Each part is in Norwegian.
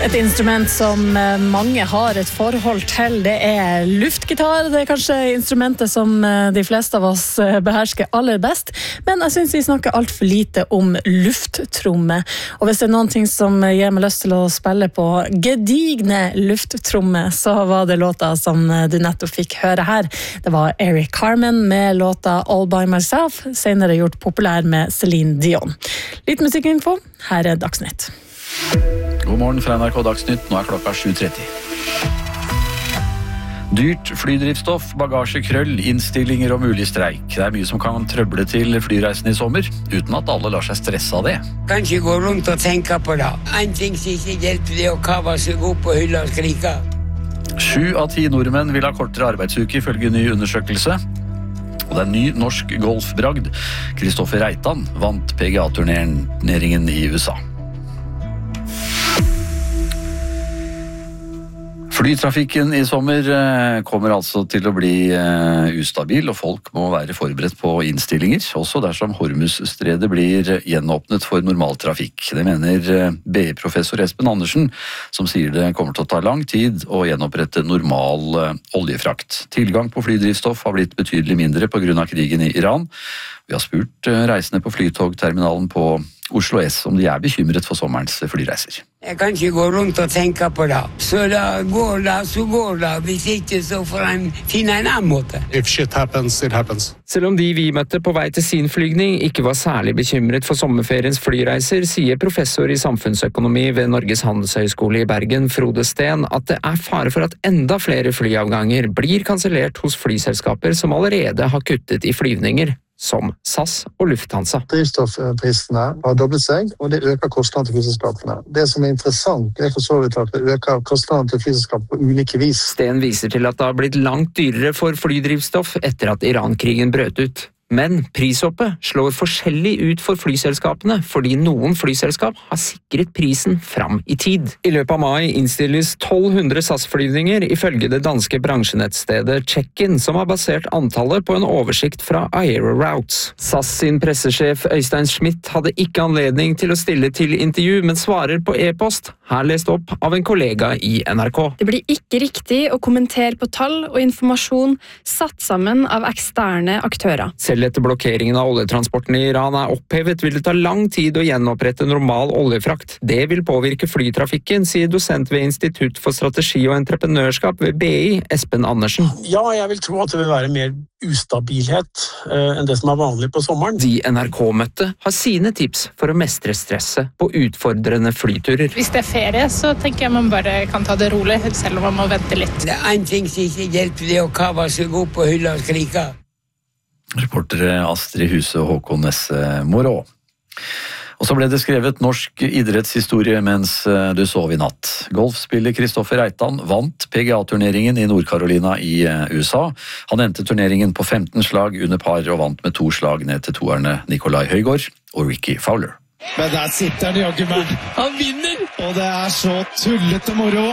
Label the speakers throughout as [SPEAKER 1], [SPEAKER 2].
[SPEAKER 1] Et instrument som mange har et forhold til, det er luftgitar. Det er kanskje instrumentet som de fleste av oss behersker aller best, men jeg synes vi snakker alt for lite om lufttromme. Og hvis det er noen ting som gir meg lyst til å spille på gedigne lufttromme, så var det låta som du nettopp fikk høre her. Det var Eric Carmen med låta All By Myself, senere gjort populær med Celine Dion. Litt musikkinfo, her er Dagsnytt.
[SPEAKER 2] God morgen fra NRK Dagsnytt, nå er klokka 7:30. Dyrt flydrivstoff, bagasjekrøll, innstillinger og mulig streik. Det er mye som kan trøble til flyreisen i sommer, uten at alle lar seg stresse av det.
[SPEAKER 3] Kan ikke gå rundt og tenke på det. En ting som ikke hjelper det å kave seg opp på hylla og skrike.
[SPEAKER 2] 7 av 10 nordmenn vil ha kortere arbeidsuke ifølge ny undersøkelse. Og det er ny norsk golfbragd. Kristoffer Reitan vant PGA-turneringen i USA. Flytrafikken i sommer kommer altså til å bli ustabil, og folk må være forberedt på innstillinger, også dersom Hormuzstredet blir gjenåpnet for normaltrafikk. Det mener BI-professor Espen Andersen, som sier det kommer til å ta lang tid å gjenopprette normal oljefrakt. Tilgang på flydrivstoff har blitt betydelig mindre på grunn av krigen i Iran. Vi har spurt reisende på flytogterminalen på Oslo S om de er bekymret for sommerens flyreiser.
[SPEAKER 3] Jeg kan ikke gå rundt og tenke på det. Så da går det, så går det. Hvis ikke, så får en finne en annen måte.
[SPEAKER 4] If shit happens, it happens.
[SPEAKER 5] Selv om de vi møtte på vei til sin flygning ikke var særlig bekymret for sommerferiens flyreiser, sier professor i samfunnsøkonomi ved Norges handelshøyskole i Bergen, Frode Steen, at det er fare for at enda flere flyavganger blir kansellert hos flyselskaper som allerede har kuttet i flyvninger, som SAS og Lufthansa.
[SPEAKER 4] Drivstoffprisene har doblet seg, og det øker kostnadene til flyselskapene. Det som er interessant er for så vidt at det øker kostnadene til flyselskap på ulike vis.
[SPEAKER 5] Sten viser til at det har blitt langt dyrere for flydrivstoff etter at Iran-krigen brøt ut. Men prishoppet slår forskjellig ut for flyselskapene, fordi noen flyselskap har sikret prisen fram i tid. I løpet av mai innstilles 1200 SAS-flyvninger ifølge det danske bransjenettstedet Check-in, som har basert antallet på en oversikt fra Aeroroutes. SAS sin pressesjef Øystein Schmidt hadde ikke anledning til å stille til intervju, men svarer på e-post, her lest opp av en kollega i NRK.
[SPEAKER 6] Det blir ikke riktig å kommentere på tall og informasjon satt sammen av eksterne aktører.
[SPEAKER 5] Selv etter blokkeringen av oljetransporten i Iran er opphevet, vil det ta lang tid å gjenopprette normal oljefrakt. Det vil påvirke flytrafikken, sier dosent ved Institutt for strategi og entreprenørskap ved BI, Espen Andersen.
[SPEAKER 7] Ja, jeg vil tro at det vil være mer ustabilhet enn det som er vanlig på sommeren.
[SPEAKER 5] De NRK-møtte har sine tips for å mestre stresset på utfordrende flyturer.
[SPEAKER 8] Hvis det er ferie, så tenker jeg man bare kan ta det rolig, selv om man må vente litt.
[SPEAKER 3] Det er en ting som ikke hjelper det å kave seg opp på hylla og skrike.
[SPEAKER 2] Reportere Astrid Huse og Håkon Nesse Morå. Og så ble det skrevet norsk idrettshistorie mens du sov i natt. Golfspiller Kristoffer Reitan vant PGA-turneringen i Nord-Carolina i USA. Han endte turneringen på 15 slag under par og vant med 2 slag ned til toerne Nicolai Højgaard og Ricky Fowler.
[SPEAKER 9] Men der sitter han, jaggu meg. Han vinner! Og det er så tullete moro.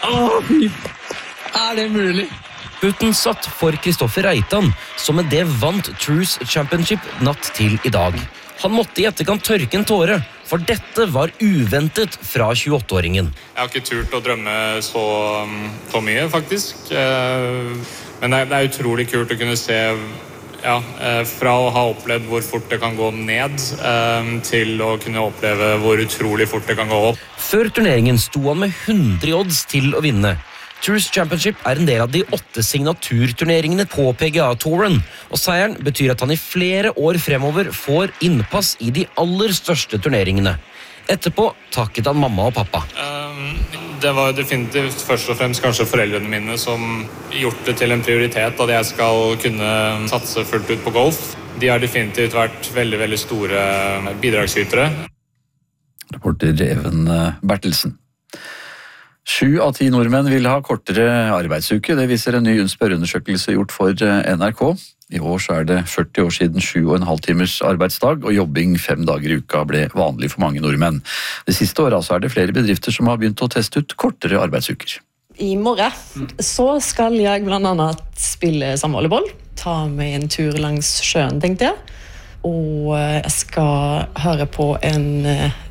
[SPEAKER 9] Er det mulig?
[SPEAKER 10] Putten satt for Kristoffer Reitan, som med det vant Truist Championship natt til i dag. Han måtte i etterkant tørke en tåre, for dette var uventet fra 28-åringen.
[SPEAKER 11] Jeg har ikke turt å drømme så mye, faktisk. Men det er utrolig kult å kunne se, fra å ha opplevd hvor fort det kan gå ned, til å kunne oppleve hvor utrolig fort det kan gå opp.
[SPEAKER 10] Før turneringen sto han med 100 odds til å vinne. Truist Championship er en del av de 8 signaturturneringene på PGA-touren, og seieren betyr at han i flere år fremover får innpass i de aller største turneringene. Etterpå takket han mamma og pappa.
[SPEAKER 11] Det var definitivt først og fremst kanskje foreldrene mine som gjort det til en prioritet at jeg skal kunne satse fullt ut på golf. De har definitivt vært veldig, veldig store bidragsytere.
[SPEAKER 2] Reporter Even Bertelsen. 7 av 10 nordmenn vil ha kortere arbeidsuke. Det viser en ny spørreundersøkelse gjort for NRK. I år så er det 40 år siden 7,5 timers arbeidsdag, og jobbing 5 dager i uka ble vanlig for mange nordmenn. Det siste året så er det flere bedrifter som har begynt å teste ut kortere arbeidsuker.
[SPEAKER 12] I morgen så skal jeg blant annet spille samvolleyball, ta med en tur langs sjøen, tenkte jeg. Og jeg skal høre på en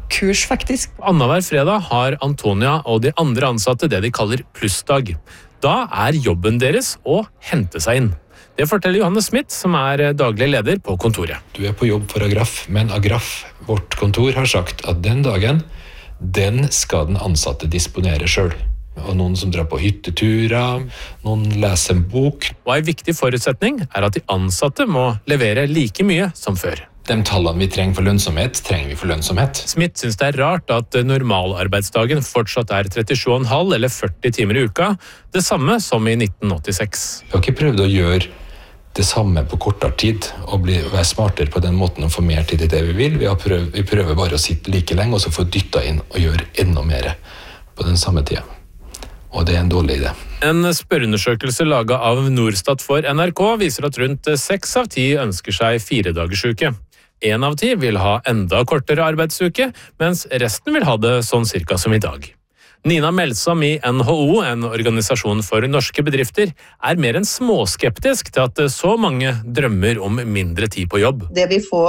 [SPEAKER 12] kurs, faktisk.
[SPEAKER 13] Annenhver fredag har Antonia og de andre ansatte det de kaller plussdag. Da jobben deres å hente seg inn. Det forteller Johanne Smith, som daglig leder på kontoret.
[SPEAKER 14] Du på jobb for Agraf, men Agraf, vårt kontor, har sagt at den dagen, den skal den ansatte disponere selv. Og noen som drar på hytteturer, noen leser en bok.
[SPEAKER 13] Og en viktig forutsetning at de ansatte må levere like mye som før.
[SPEAKER 14] De tallene vi trenger for lønnsomhet, trenger vi for lønnsomhet.
[SPEAKER 13] Smith synes det rart at normalarbeidsdagen fortsatt 37,5 eller 40 timer i uka, det samme som i 1986.
[SPEAKER 14] Vi har ikke prøvd å gjøre det samme på kortere tid, og være smartere på den måten og få mer tid til det vi vil. Vi prøver bare å sitte like lenge, og så få dyttet inn og gjøre enda mer på den samme tiden. Og det en dårlig idé.
[SPEAKER 13] En spørreundersøkelse laget av Norstat for NRK viser at rundt 6 av 10 ønsker seg 4-dagersuke. 1 av 10 vil ha enda kortere arbeidsuke, mens resten vil ha det sånn cirka som i dag. Nina Melsom i NHO, en organisasjon for norske bedrifter, mer enn småskeptisk til at så mange drømmer om mindre tid på jobb.
[SPEAKER 15] Det vil få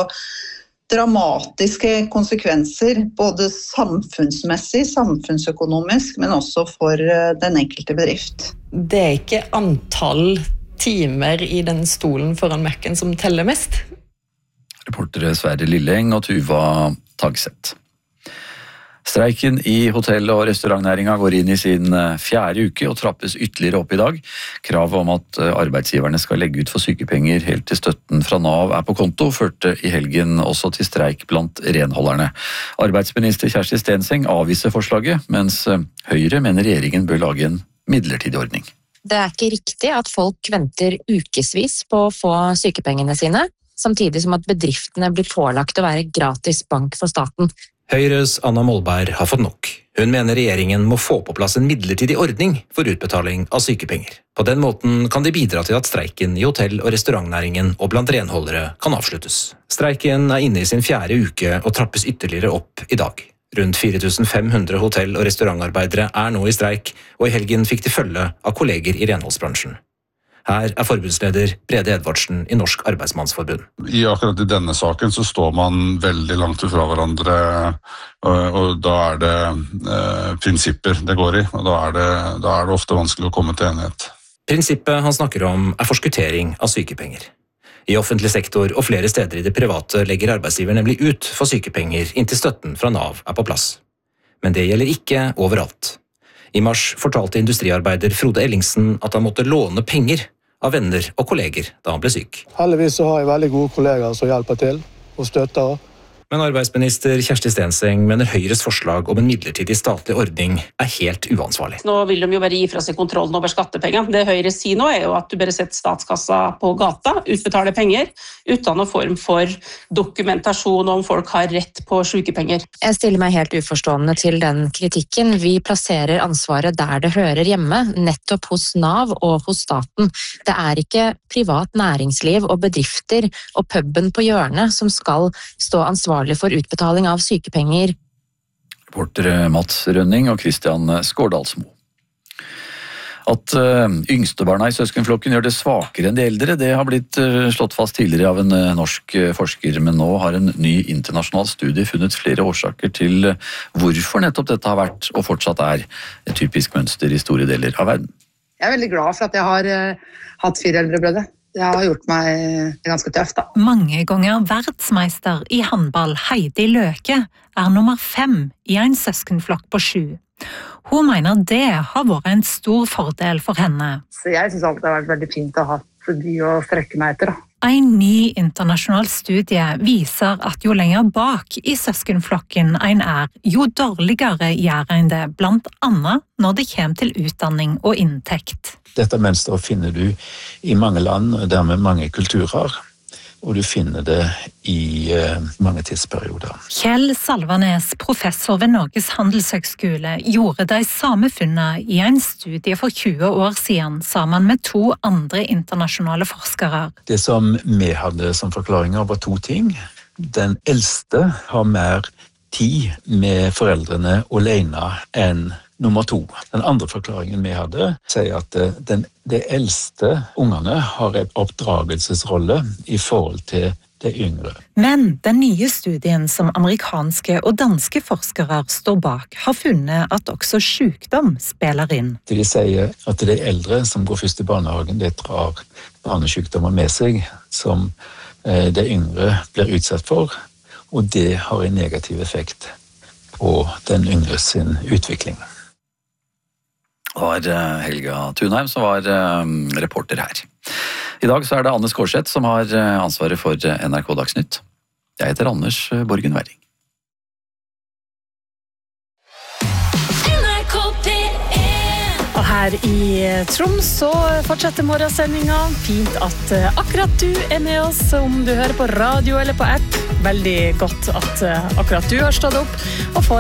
[SPEAKER 15] dramatiske konsekvenser, både samfunnsmessig, samfunnsøkonomisk, men også for den enkelte bedrift.
[SPEAKER 12] Det ikke antall timer i den stolen foran Mac-en som teller mest.
[SPEAKER 2] Reportere Sverre Lilleng og Tuva Tagseth. Streiken i hotell- og restaurantnæringa går inn i sin 4. uke og trappes ytterligere opp i dag. Kravet om at arbeidsgiverne skal legge ut for sykepenger helt til støtten fra Nav på konto, førte i helgen også til streik blant renholderne. Arbeidsminister Kjersti Stenseng avviser forslaget, mens Høyre mener regjeringen bør lage en midlertidig ordning.
[SPEAKER 16] Det ikke riktig at folk venter ukesvis på å få sykepengene sine, samtidig som at bedriftene blir pålagt å være gratis bank for staten.
[SPEAKER 17] Høyres Anna Molberg har fått nok. Hun mener regjeringen må få på plass en midlertidig ordning for utbetaling av sykepenger. På den måten kan de bidra til at streiken i hotell- og restaurantnæringen og blant renholdere kan avsluttes. Streiken inne i sin 4. uke og trappes ytterligere opp i dag. Rundt 4500 hotell- og restaurantarbeidere nå i streik, og i helgen fikk de følge av kolleger i renholdsbransjen. Her forbundsleder Brede Edvardsen i Norsk Arbeidsmannsforbund.
[SPEAKER 18] I akkurat i denne saken så står man veldig langt fra hverandre, og da det prinsipper det går i, og da det ofte vanskelig å komme til enighet.
[SPEAKER 17] Prinsippet han snakker om forskuttering av sykepenger. I offentlig sektor og flere steder i det private legger arbeidsgiver nemlig ut for sykepenger inntil støtten fra Nav på plass. Men det gjelder ikke overalt. I mars fortalte industriarbeider Frode Ellingsen at han måtte låne penger av venner og kolleger da han ble syk.
[SPEAKER 19] Heldigvis så har jeg veldig gode kolleger som hjelper til og støtter.
[SPEAKER 17] Men arbeidsminister Kjersti Stenseng mener Høyres forslag om en midlertidig statlig ordning helt uansvarlig.
[SPEAKER 20] Nå vil de jo bare gi fra seg kontrollen over skattepengene. Det Høyre sier nå jo at du bare setter statskassa på gata, utbetaler penger, uten noen form for dokumentasjon om folk har rett på sykepenger.
[SPEAKER 16] Jeg stiller meg helt uforstående til den kritikken. Vi plasserer ansvaret der det hører hjemme, nettopp hos Nav og hos staten. Det ikke privat næringsliv og bedrifter og puben på hjørnet som skal stå ansvarlig for utbetaling av sykepenger.
[SPEAKER 2] Reportere Mats Rønning og Christian Skårdalsmo. At yngstebarna i søskenflokken gjør det svakere enn de eldre, det har blitt slått fast tidligere av en norsk forsker, men nå har en ny internasjonal studie funnet flere årsaker til hvorfor nettopp dette har vært og fortsatt et typisk mønster i store deler av verden.
[SPEAKER 21] Jeg veldig glad for at jeg har hatt 4 eldre brødre. Det har gjort meg ganske tøft da.
[SPEAKER 22] Mange ganger verdensmeister i håndball Heidi Løke nummer 5 i en søskenflokk på 7. Hun mener det har vært en stor fordel for henne.
[SPEAKER 21] Så jeg synes alltid det har vært veldig fint å ha de å strekke meg etter da.
[SPEAKER 22] En ny internasjonal studie viser at jo lenger bak i søskenflokken en jo dårligere gjør en det, blant annet når det kommer til utdanning og inntekt.
[SPEAKER 23] Dette mønsteret finner du i mange land, og dermed mange kulturer, og du finner det i mange tidsperioder.
[SPEAKER 22] Kjell Salvanes, professor ved Norges handelshøgskole, gjorde de samme funnene i en studie for 20 år siden, sammen med 2 andre internasjonale forskere.
[SPEAKER 23] Det som vi hadde som forklaringer var 2 ting. Den eldste har mer tid med foreldrene alene enn nummer 2. Den andre forklaringen vi hadde sier at de eldste ungene har en oppdragelsesrolle i forhold til de yngre.
[SPEAKER 22] Men den nye studien som amerikanske og danske forskere står bak, har funnet at også sykdom spiller inn.
[SPEAKER 23] De sier at de eldre som går først i barnehagen, de drar barnesykdommer med seg som de yngre blir utsatt for, og det har en negativ effekt på den yngre sin utvikling.
[SPEAKER 2] Det var Helga Thunheim som var reporter her. I dag så det Anne Skårseth som har ansvaret for NRK Dagsnytt. Jeg heter Anders Borgen Werring.
[SPEAKER 1] Og her i Troms så fortsetter morgensendinga. Fint at akkurat du med oss, om du hører på radio eller på app. Veldig godt at akkurat du har stått opp og får